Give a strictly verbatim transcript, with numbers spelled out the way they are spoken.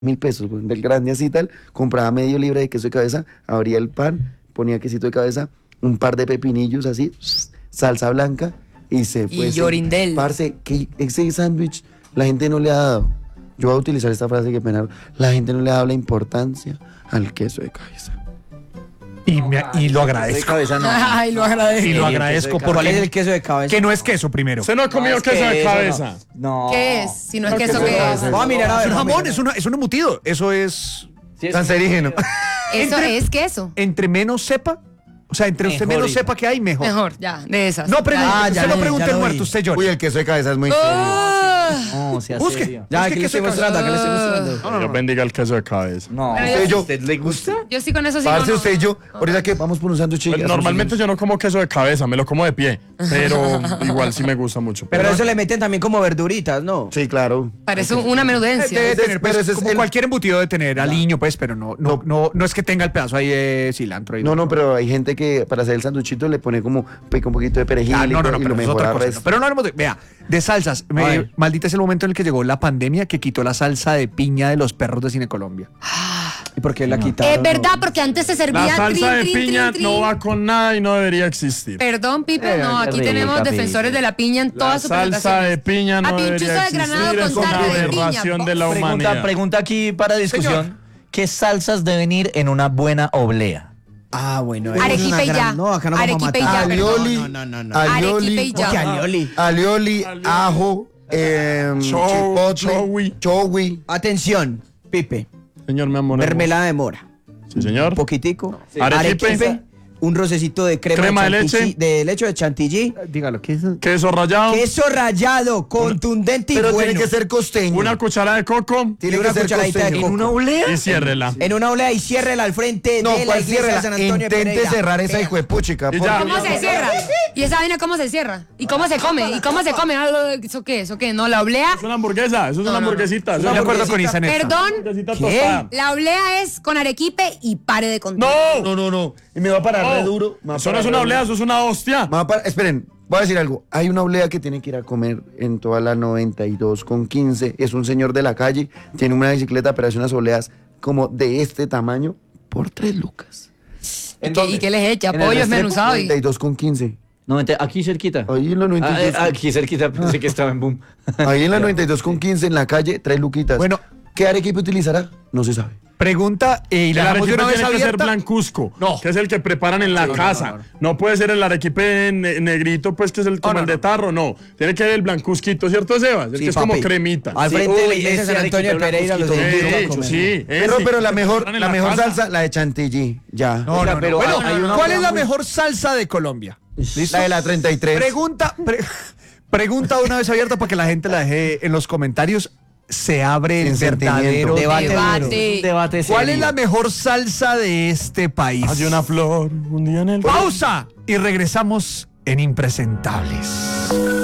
mil pesos, güey, del grande así y tal, compraba medio libra de queso de cabeza, abría el pan, ponía quesito de cabeza, un par de pepinillos así, salsa blanca y se fue. Y llorindel. Parce, que ese sándwich la gente no le ha dado. Yo voy a utilizar esta frase que pena. La gente no le ha dado la importancia al queso de cabeza. Y, me, y lo agradezco. De cabeza no. Ay, lo agradezco. Y lo agradezco porque... ¿Cuál es el queso de cabeza? Que no es queso primero. Usted no ha comido es queso que de eso cabeza. No. no. ¿Qué es? Si no es No, queso, queso de ¿qué es? cabeza. Vamos a mirar a ver. Es un vamos a jamón, mirar. es, una, es un embutido. Eso es Sí, es Cancerígeno. Eso Entre- es queso. entre menos sepa, o sea, entre usted Mejor, menos hijo. sepa que hay, mejor. Mejor, ya, de esas. No, pero Ya. Ah, usted ya no lo- pregunte ya el lo muerto, vi. usted llora. Uy, el queso de cabeza es muy... Ah. No, sea Busque. serio. Ya, Busque aquí le queso estoy de mostrando, acá le estoy cabeza. mostrando. Dios bendiga el queso de cabeza. No. Pero Usted y yo. ¿A usted le gusta? Yo sí con eso sí. Parce, no, no. usted y yo, ahorita que vamos por un sándwich. Pues, normalmente yo no como queso de cabeza, me lo como de pie. Pero igual sí me gusta mucho. Pero eso le meten también como verduritas, ¿no? Sí, claro. Parece una menudencia. Debe Ese es- tener, pues, pero ese es como el- cualquier embutido debe tener aliño, pues, pero no, no, no, no es que tenga el pedazo ahí de cilantro. Ahí. No, no, pero hay gente que para hacer el sanduchito le pone como pica un poquito de perejil Ah, no, no, no, y pero lo es mejora otra cosa. resto. no. Pero no hablemos de, vea, de salsas. Me- ver. maldita es el momento en el que llegó la pandemia que quitó la salsa de piña de los perros de Cine Colombia. ¿Y por qué la quitaron? Es verdad, porque antes se servía La salsa trin, de trin, piña trin, no trin. va con nada y no debería existir. Perdón, Pipe, Eh, no, qué aquí rica, tenemos Pipe. defensores de la piña en La todas sus salsa presentaciones. de piña no A pinchuzo debería de granado existir. Es con una tarde de piña. aberración de la Pregunta, humanidad. pregunta aquí para discusión. Señor. ¿Qué salsas deben ir en una buena oblea? Ah, bueno. Arequipe y ya. No, acá no vamos a Arequipe y matar. ya, Alioli, No, no, no, no. Arequipe y alioli, ya. ¿Qué alioli? alioli, ajo, eh, Chow- chipotle, chowi. chowi. Atención, Pipe. Señor, mi amor. Mermelada de mora. Sí, señor. Un poquitico. Arequipe. Arequipe. Un rocecito de crema, Crema de chantilly- leche. de leche de chantilly. Dígalo, ¿qué es? Queso rallado. Queso rallado, contundente y Pero bueno. tiene que ser costeño. Una cuchara de coco. Tiene y que una ser cucharadita de costeño. coco. Y ciérrela. En una olea y ciérrela al frente No, de la ¿cuál iglesia cierra? de San Antonio de Intente Pereira. cerrar esa Vea. hijuepuchica. Y porque- ya. ¿Cómo se cierra? ¿Y esa vaina cómo se cierra? ¿Y cómo se come? ¿Y cómo se come? Ah, ¿Eso qué? ¿Eso qué? No, la oblea. Es una hamburguesa. Eso es una no, no. hamburguesita. Eso De es una acuerdo con hamburguesita. Isa en esta. Perdón, hamburguesita ¿Qué? tostada. la oblea es con arequipe y pare de contar. ¡No! No, no, no. Y me va a parar re No. duro. me va a Eso no parar es una re oblea, duro. eso es una hostia. Me va a parar- Esperen, voy a decir algo. Hay una oblea que tiene que ir a comer en toda la noventa y dos con quince. Es un señor de la calle, tiene una bicicleta, pero hace unas obleas como de este tamaño por tres lucas. ¿Y qué, y qué les echa? En el Pollo Restrepo, esmenuzado y... noventa y dos con quince. No, mente- aquí cerquita. Ahí en la Ah, noventa y eh, dos. aquí cerquita, pensé que estaba en boom. Ahí en la noventa y dos con quince en la calle, tres luquitas. Bueno. ¿Qué arequipe utilizará? No se sabe. Pregunta, eh, y El la dejamos de arequipe una vez tiene que ser abierta. blancuzco, No. que es el que preparan en la casa. No, puede ser el arequipe ne- negrito, pues que es el como no, el de no. tarro, no. Tiene que ser el blancuzquito, ¿cierto, Sebas? El Sí, que es papi. como cremita. Al Sí, frente de la uy, iglesia de ese San Antonio de arequipe Pereira. Los blanquito, invito a Sí, comer. sí, Pero, ese. pero la mejor, Están en la la mejor casa. salsa, la de chantilly. Ya. No, Oiga, no, no. pero Bueno, hay una ¿cuál es obra la muy- mejor salsa de Colombia? ¿Listo? La de la treinta y tres. Pregunta, pre- pregunta una vez abierta para que la gente la deje en los comentarios. Se abre el Sin verdadero sentimiento. debate. Debate. Un debate ¿Cuál es serio. la mejor salsa de este país? Hay una flor un día en el... Pausa y regresamos en Impresentables.